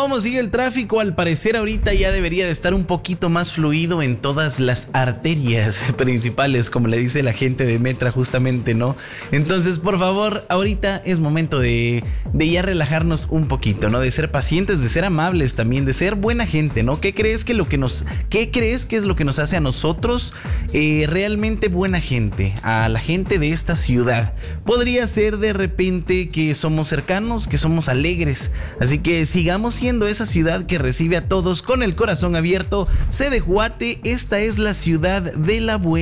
¿Cómo sigue el tráfico? Al parecer ahorita ya debería de estar un poquito más fluido en todas las arterias principales, como le dice la gente de Metra justamente, ¿no? Entonces, por favor, ahorita es momento de ya relajarnos un poquito, ¿no? De ser pacientes, de ser amables también, de ser buena gente, ¿no? ¿Qué crees que es lo que nos hace a nosotros realmente buena gente? A la gente de esta ciudad. Podría ser de repente que somos cercanos, que somos alegres. Así que sigamos siendo esa ciudad que recibe a todos con el corazón abierto. Sé de Guate, esta es la ciudad de la buena.